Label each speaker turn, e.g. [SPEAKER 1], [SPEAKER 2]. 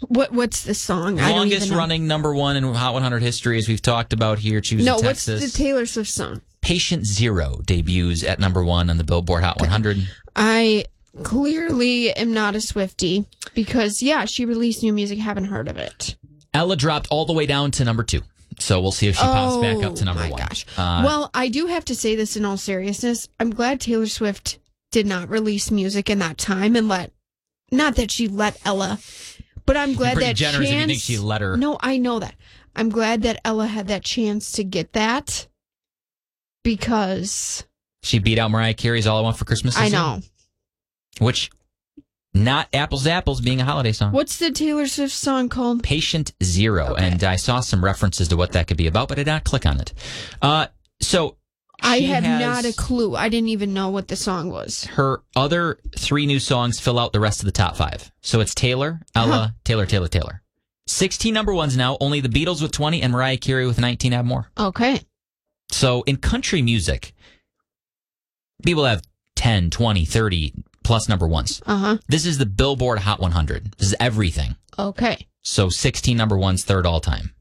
[SPEAKER 1] What's the song? I don't even
[SPEAKER 2] Longest
[SPEAKER 1] know.
[SPEAKER 2] running number one in Hot 100 history, as we've talked about here. Choosing
[SPEAKER 1] No,
[SPEAKER 2] Texas.
[SPEAKER 1] what's the Taylor Swift song?
[SPEAKER 2] Patient Zero debuts at number one on the Billboard Hot 100.
[SPEAKER 1] I clearly am not a Swiftie because, yeah, she released new music. Haven't heard of it.
[SPEAKER 2] Ella dropped all the way down to number 2. So we'll see if she pops back up to number 1.
[SPEAKER 1] Gosh. Well, I do have to say this in all seriousness. I'm glad Taylor Swift did not release music in that time and not that she let Ella, but I'm glad
[SPEAKER 2] Pretty
[SPEAKER 1] that
[SPEAKER 2] generous
[SPEAKER 1] chance.
[SPEAKER 2] if you think she let her.
[SPEAKER 1] No, I know that. I'm glad that Ella had that chance to get that because
[SPEAKER 2] She beat out Mariah Carey's All I Want for Christmas.
[SPEAKER 1] I know.
[SPEAKER 2] Which, not apples to apples being a holiday song.
[SPEAKER 1] What's the Taylor Swift song called?
[SPEAKER 2] Patient Zero.
[SPEAKER 1] Okay.
[SPEAKER 2] And I saw some references to what that could be about, but I did not click on it. So
[SPEAKER 1] I
[SPEAKER 2] she
[SPEAKER 1] have
[SPEAKER 2] has
[SPEAKER 1] not a clue. I didn't even know what the song was.
[SPEAKER 2] her other 3 new songs fill out the rest of the top 5. So it's Taylor, Ella, Taylor. 16 number ones now. Only the Beatles with 20 and Mariah Carey with 19 have more.
[SPEAKER 1] Okay.
[SPEAKER 2] So in country music, people have 10, 20, 30 plus number ones. This is the Billboard Hot 100. This is everything.
[SPEAKER 1] Okay.
[SPEAKER 2] So 16 number ones, third all time.